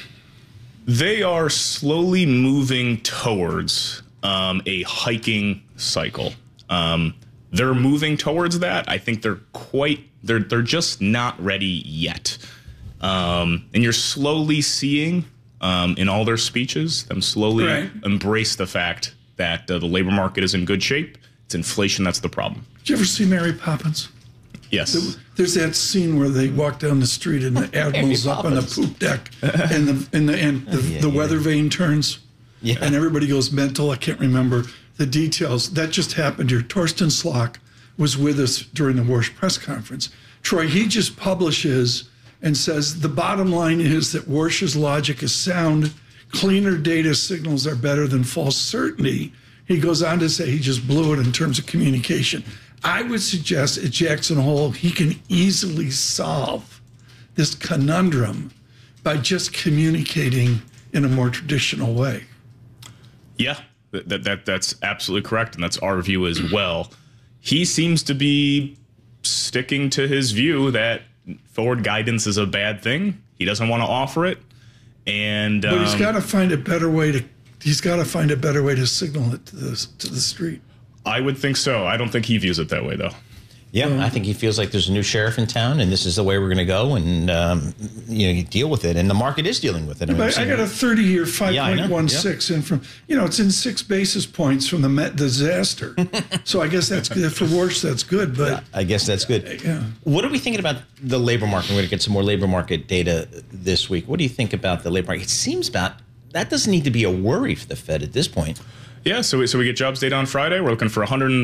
They are slowly moving towards a hiking cycle. They're moving towards that. I think they're just not ready yet. And you're slowly seeing in all their speeches them slowly embrace the fact that the labor market is in good shape. It's inflation that's the problem. Did you ever see Mary Poppins? Yes. There's that scene where they walk down the street and the admiral's up on the poop deck and the weather vane turns and everybody goes mental. I can't remember the details. That just happened here. Torsten Slok was with us during the Warsh press conference. Troy, he just publishes and says the bottom line is that Warsh's logic is sound. Cleaner data signals are better than false certainty. He goes on to say he just blew it in terms of communication. I would suggest at Jackson Hole he can easily solve this conundrum by just communicating in a more traditional way. Yeah, that's absolutely correct, and that's our view as well. He seems to be sticking to his view that forward guidance is a bad thing. He doesn't want to offer it, and but he's got to find a better way to. He's got to find a better way to signal it to the street. I would think so. I don't think he views it that way, though. Yeah, I think he feels like there's a new sheriff in town, and this is the way we're going to go, and you deal with it. And the market is dealing with it. I got a 30-year 5.16 in from, it's in 6 basis points from the Met disaster. So I guess that's good. For Warsh, that's good. But I guess that's good. Yeah. What are we thinking about the labor market? We're going to get some more labor market data this week. What do you think about the labor market? It seems that doesn't need to be a worry for the Fed at this point. Yeah, so we get jobs data on Friday. We're looking for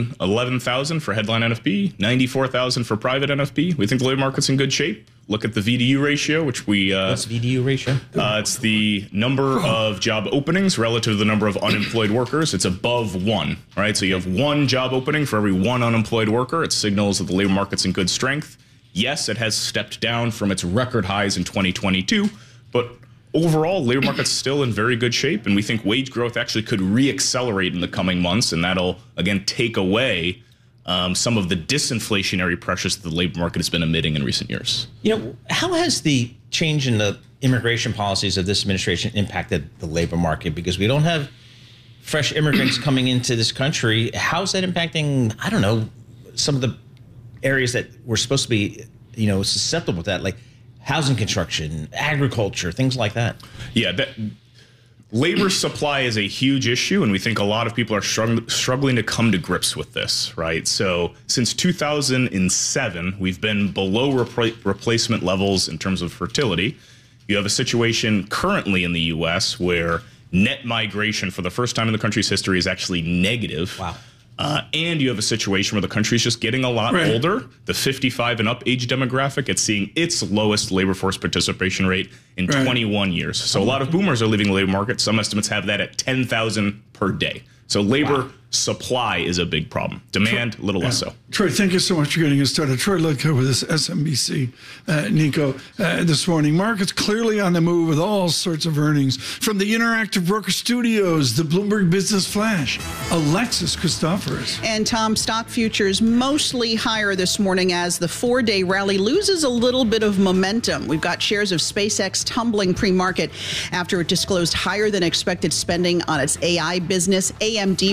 111,000 for headline NFP, 94,000 for private NFP. We think the labor market's in good shape. Look at the VDU ratio, which we... What's VDU ratio? It's the number of job openings relative to the number of unemployed workers. It's above 1, right? So you have 1 job opening for every 1 unemployed worker. It signals that the labor market's in good strength. Yes, it has stepped down from its record highs in 2022, but... overall, labor market's still in very good shape, and we think wage growth actually could reaccelerate in the coming months, and that'll, again, take away some of the disinflationary pressures that the labor market has been emitting in recent years. How has the change in the immigration policies of this administration impacted the labor market? Because we don't have fresh immigrants coming into this country. How's that impacting, I don't know, some of the areas that we're supposed to be, susceptible to that, like housing construction, agriculture, things like that? Yeah, labor supply is a huge issue, and we think a lot of people are struggling to come to grips with this, right? So since 2007, we've been below replacement levels in terms of fertility. You have a situation currently in the U.S. where net migration for the first time in the country's history is actually negative. Wow. And you have a situation where the country's just getting a lot older. The 55 and up age demographic, it's seeing its lowest labor force participation rate in 21 years. So a lot of boomers are leaving the labor market. Some estimates have that at 10,000 per day. So labor supply is a big problem. Demand, a little less so. Troy, thank you so much for getting us started. Troy Ludko with us, SMBC, Nico, this morning. Markets clearly on the move with all sorts of earnings. From the Interactive Broker Studios, the Bloomberg Business Flash, Alexis Christoforous. And Tom, stock futures mostly higher this morning as the 4-day rally loses a little bit of momentum. We've got shares of SpaceX tumbling pre-market after it disclosed higher than expected spending on its AI business. AMD results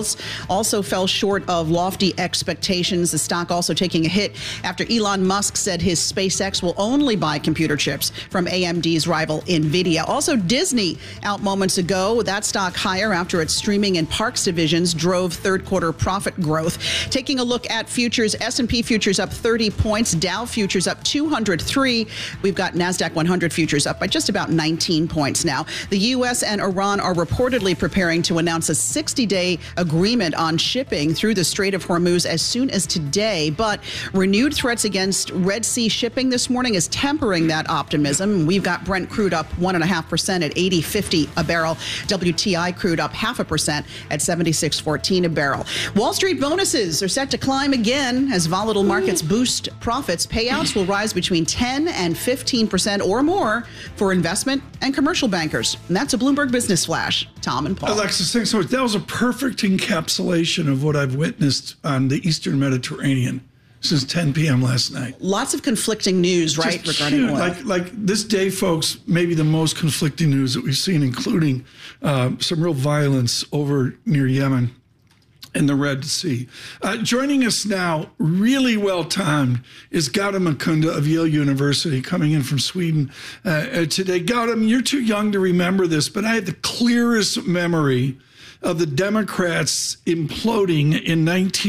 results also fell short of lofty expectations. The stock also taking a hit after Elon Musk said his SpaceX will only buy computer chips from AMD's rival NVIDIA. Also, Disney out moments ago. That stock higher after its streaming and parks divisions drove third quarter profit growth. Taking a look at futures, S&P futures up 30 points, Dow futures up 203. We've got NASDAQ 100 futures up by just about 19 points now. The U.S. and Iran are reportedly preparing to announce a 60-day agreement on shipping through the Strait of Hormuz as soon as today. But renewed threats against Red Sea shipping this morning is tempering that optimism. We've got Brent crude up 1.5% at $80.50 a barrel. WTI crude up 0.5% at $76.14 a barrel. Wall Street bonuses are set to climb again as volatile markets boost profits. Payouts will rise between 10 and 15% or more for investment and commercial bankers. And that's a Bloomberg Business Flash. Tom and Paul. Alexis, thanks so much. That was a perfect encapsulation of what I've witnessed on the Eastern Mediterranean since 10 p.m. last night. Lots of conflicting news, right, Just regarding huge. oil. Like this day, folks, maybe the most conflicting news that we've seen, including some real violence over near Yemen in the Red Sea. Joining us now, really well timed, is Gautam Mukunda of Yale University, coming in from Sweden today. Gautam, you're too young to remember this, but I have the clearest memory of the Democrats imploding in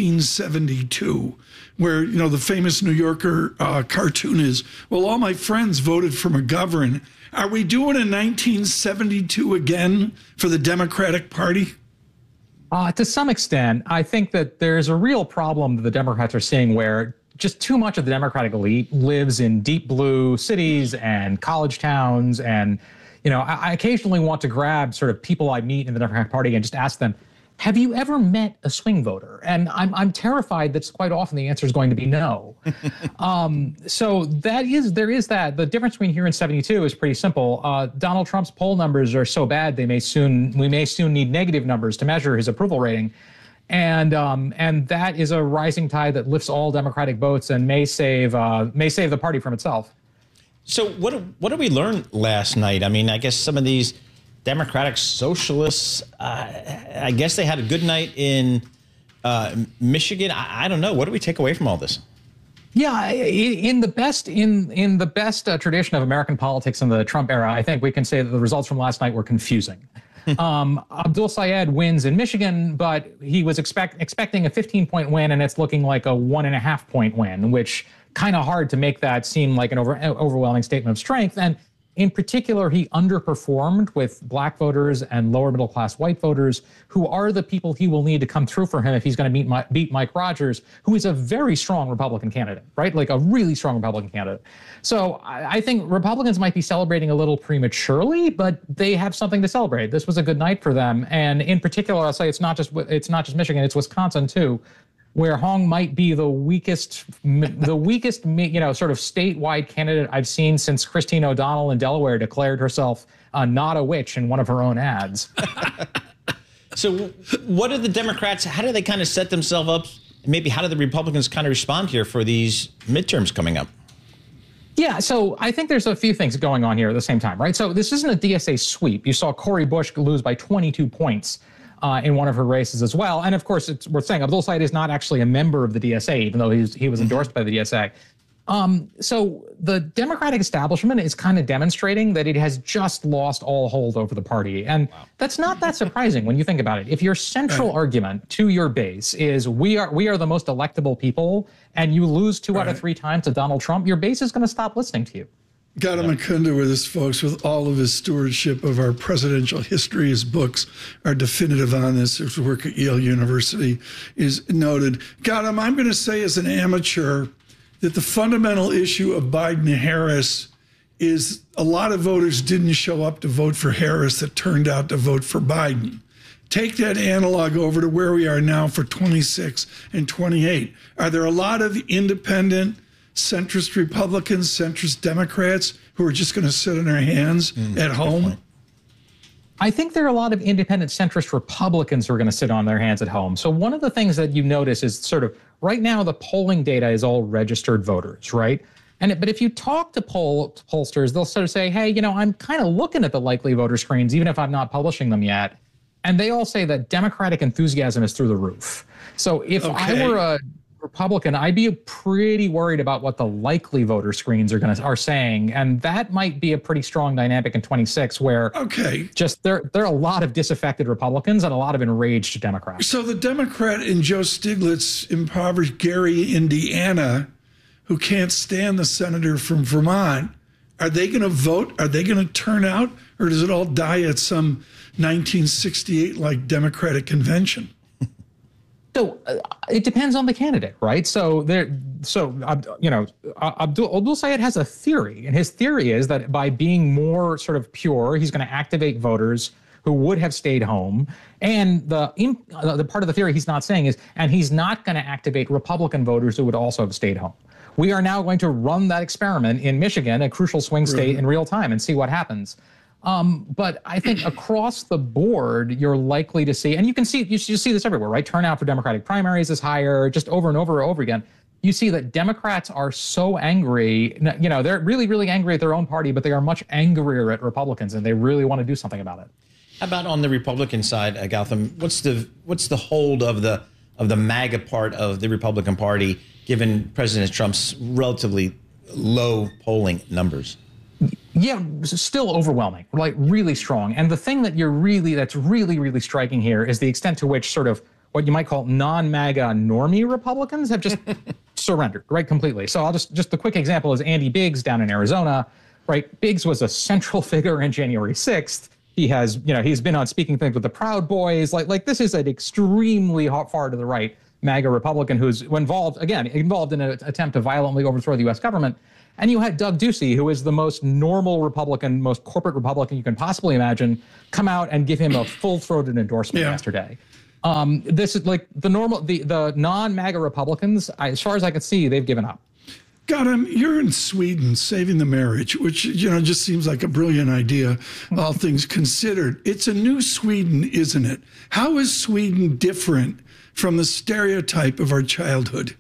1972, where, you know, the famous New Yorker cartoon is, well, all my friends voted for McGovern. Are we doing a 1972 again for the Democratic Party? To some extent, I think that there's a real problem that the Democrats are seeing where just too much of the Democratic elite lives in deep blue cities and college towns. And, you know, I occasionally want to grab sort of people I meet in the Democratic Party and just ask them, have you ever met a swing voter? And I'm terrified that quite often the answer is going to be no. So there is that. The difference between here and 72 is pretty simple. Donald Trump's poll numbers are so bad we may soon need negative numbers to measure his approval rating. And that is a rising tide that lifts all Democratic votes and may save the party from itself. So what did we learn last night? I mean, I guess some of these Democratic socialists, I guess they had a good night in Michigan. I don't know. What do we take away from all this? Yeah, in the best tradition of American politics in the Trump era, I think we can say that the results from last night were confusing. Abdul Sayed wins in Michigan, but he was expecting a 15-point win, and it's looking like a 1.5-point win, which kind of hard to make that seem like an overwhelming statement of strength. And in particular, he underperformed with black voters and lower middle class white voters, who are the people he will need to come through for him if he's going to beat Mike Rogers, who is a very strong Republican candidate, right? Like a really strong Republican candidate. So I think Republicans might be celebrating a little prematurely, but they have something to celebrate. This was a good night for them. And in particular, I'll say it's not just Michigan, it's Wisconsin too, where Hong might be the weakest, sort of statewide candidate I've seen since Christine O'Donnell in Delaware declared herself not a witch in one of her own ads. So what are the Democrats, how do they kind of set themselves up? Maybe how do the Republicans kind of respond here for these midterms coming up? Yeah, so I think there's a few things going on here at the same time, right? So this isn't a DSA sweep. You saw Cori Bush lose by 22 points. In one of her races as well. And of course, it's worth saying Abdul Sayed is not actually a member of the DSA, even though he was endorsed by the DSA. So the Democratic establishment is kind of demonstrating that it has just lost all hold over the party. And that's not that surprising when you think about it. If your central argument to your base is we are the most electable people, and you lose 2 out of 3 times to Donald Trump, your base is going to stop listening to you. Gautam Mukunda with us, folks, with all of his stewardship of our presidential history. His books are definitive on this. His work at Yale University is noted. Gautam, I'm going to say as an amateur that the fundamental issue of Biden-Harris is a lot of voters didn't show up to vote for Harris that turned out to vote for Biden. Take that analog over to where we are now for 26 and 28. Are there a lot of independent centrist Republicans, centrist Democrats who are just going to sit on their hands at home? I think there are a lot of independent centrist Republicans who are going to sit on their hands at home. So one of the things that you notice is sort of right now the polling data is all registered voters, right? But if you talk to pollsters, they'll sort of say, hey, I'm kind of looking at the likely voter screens, even if I'm not publishing them yet. and they all say that Democratic enthusiasm is through the roof. So if I were a Republican, I'd be pretty worried about what the likely voter screens are saying, and that might be a pretty strong dynamic in 26, where just there are a lot of disaffected Republicans and a lot of enraged Democrats. So the Democrat in Joe Stiglitz impoverished Gary, Indiana, who can't stand the senator from Vermont, are they going to vote? Are they going to turn out, or does it all die at some 1968 like Democratic convention? So it depends on the candidate, right? So Abdul Sayed has a theory, and his theory is that by being more sort of pure, he's going to activate voters who would have stayed home. And the part of the theory he's not saying is, and he's not going to activate Republican voters who would also have stayed home. We are now going to run that experiment in Michigan, a crucial swing state, in real time and see what happens. But I think across the board, you're likely to see, and you see this everywhere, right? Turnout for Democratic primaries is higher, just over and over and over again. You see that Democrats are so angry, they're really, really angry at their own party, but they are much angrier at Republicans, and they really want to do something about it. How about on the Republican side, Gautam? What's the hold of the MAGA part of the Republican Party, given President Trump's relatively low polling numbers? Yeah, still overwhelming, like really strong. And the thing that's really, really striking here is the extent to which sort of what you might call non-MAGA normie Republicans have just surrendered, right, completely. So I'll just the quick example is Andy Biggs down in Arizona, right? Biggs was a central figure in January 6th. He has, he's been on speaking things with the Proud Boys. Like this is an extremely far to the right MAGA Republican who's involved in an attempt to violently overthrow the U.S. government. And you had Doug Ducey, who is the most normal Republican, most corporate Republican you can possibly imagine, come out and give him a full-throated endorsement yesterday. This is like the non-MAGA Republicans, as far as I can see, they've given up. Gautam, you're in Sweden saving the marriage, which, just seems like a brilliant idea, all things considered. It's a new Sweden, isn't it? How is Sweden different from the stereotype of our childhood?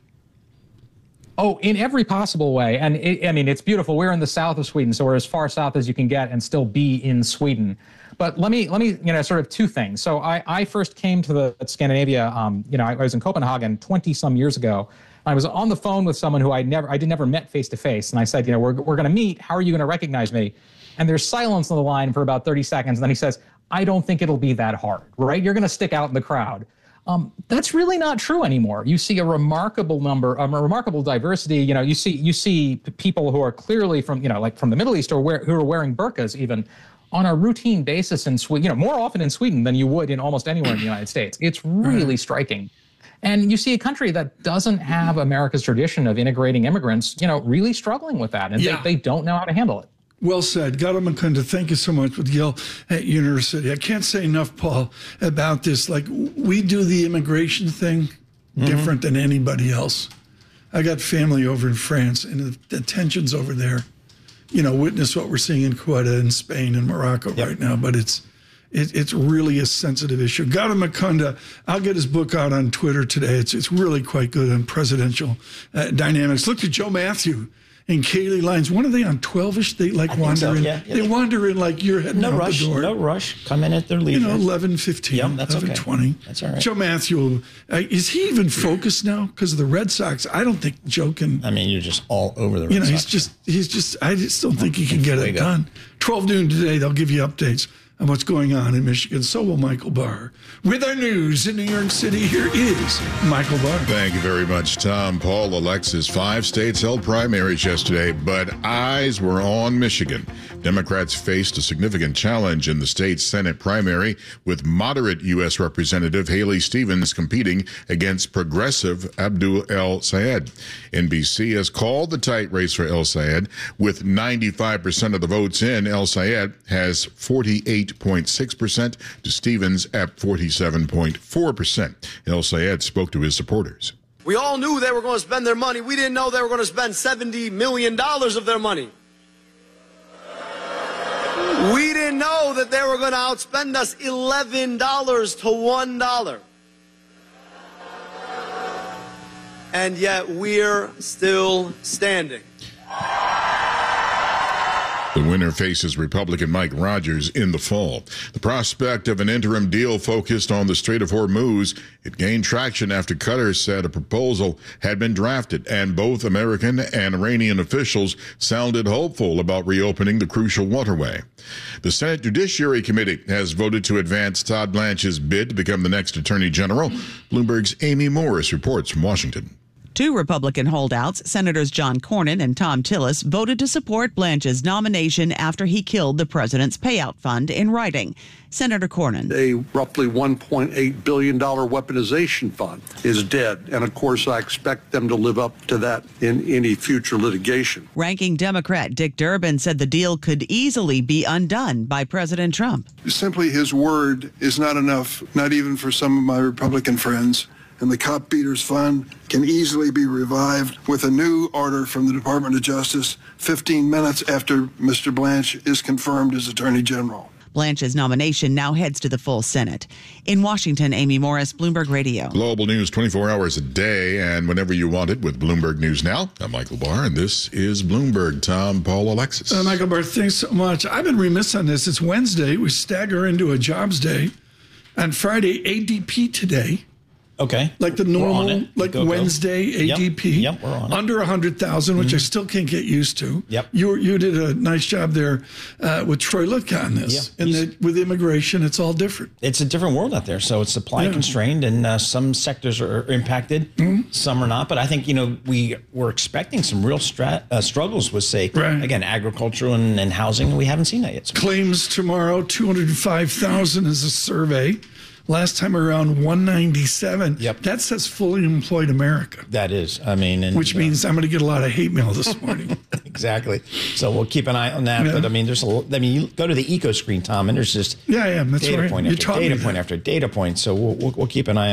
Oh, in every possible way. And it's beautiful. We're in the south of Sweden, so we're as far south as you can get and still be in Sweden. But let me sort of two things. So I first came to Scandinavia, I was in Copenhagen 20 some years ago. I was on the phone with someone who I never met face to face. And I said, we're going to meet. How are you going to recognize me? And there's silence on the line for about 30 seconds. And then he says, I don't think it'll be that hard, right? You're going to stick out in the crowd. That's really not true anymore. You see a remarkable diversity. You see people who are clearly from the Middle East who are wearing burqas even on a routine basis in Sweden, more often in Sweden than you would in almost anywhere in the United States. It's really striking. And you see a country that doesn't have America's tradition of integrating immigrants, really struggling with that. And they don't know how to handle it. Well said. Gautam Mukunda, thank you so much with Yale University. I can't say enough, Paul, about this. Like, we do the immigration thing different than anybody else. I got family over in France, and the tensions over there, witness what we're seeing in Ceuta and Spain and Morocco right now. But it's really a sensitive issue. Gautam Mukunda, I'll get his book out on Twitter today. It's really quite good on presidential dynamics. Look at Joe Matthew and Kaylee Lyons. When are they on 12-ish? They wander in. Yeah. They wander in like you're heading out the door. No rush. Come in at their leisure. 11:15. Yep, that's 11:20. Okay. That's all right. Joe Matthew, is he even focused now because of the Red Sox? I don't think Joe can. I mean, you're just all over the Red Sox. He's just. I just don't think he can get it done. 12 noon today. They'll give you updates on what's going on in Michigan. So will Michael Barr. With our news in New York City, here is Michael Barr. Thank you very much, Tom. Paul, Alexis, 5 states held primaries yesterday, but eyes were on Michigan. Democrats faced a significant challenge in the state's Senate primary, with moderate U.S. Representative Haley Stevens competing against progressive Abdul El Sayed. NBC has called the tight race for El Sayed. With 95% of the votes in, El Sayed has 48.6% to Stevens at 47.4%. El Sayed spoke to his supporters. We all knew they were going to spend their money. We didn't know they were going to spend $70 million of their money. We didn't know that they were going to outspend us $11 to $1. And yet we're still standing. The winner faces Republican Mike Rogers in the fall. The prospect of an interim deal focused on the Strait of Hormuz, it gained traction after Qatar said a proposal had been drafted, and both American and Iranian officials sounded hopeful about reopening the crucial waterway. The Senate Judiciary Committee has voted to advance Todd Blanche's bid to become the next Attorney General. Bloomberg's Amy Morris reports from Washington. Two Republican holdouts, Senators John Cornyn and Thom Tillis, voted to support Blanche's nomination after he killed the president's payout fund in writing. Senator Cornyn. A roughly $1.8 billion weaponization fund is dead. And of course, I expect them to live up to that in any future litigation. Ranking Democrat Dick Durbin said the deal could easily be undone by President Trump. Simply his word is not enough, not even for some of my Republican friends. And the Cop Beaters Fund can easily be revived with a new order from the Department of Justice 15 minutes after Mr. Blanche is confirmed as Attorney General. Blanche's nomination now heads to the full Senate. In Washington, Amy Morris, Bloomberg Radio. Global news 24 hours a day and whenever you want it with Bloomberg News Now. I'm Michael Barr, and this is Bloomberg. Tom, Paul, Alexis. Michael Barr, thanks so much. I've been remiss on this. It's Wednesday. We stagger into a jobs day. On Friday, ADP today. Okay. Like the normal, like Wednesday ADP. Yep, we're on it. Under 100,000, which I still can't get used to. Yep. You did a nice job there with Troy Litka on this. Yeah. And with immigration, it's all different. It's a different world out there. So it's supply constrained, and some sectors are impacted, some are not. But I think, we were expecting some real struggles with, say, again, agricultural and housing. We haven't seen that yet. Claims tomorrow, 205,000 is a survey. Last time around 197. Yep. That says fully employed America. That is. Which means I'm going to get a lot of hate mail this morning. Exactly. So we'll keep an eye on that. Yeah. But you go to the eco screen, Tom, and there's just that's data right. point after data point after data point. So we'll keep an eye on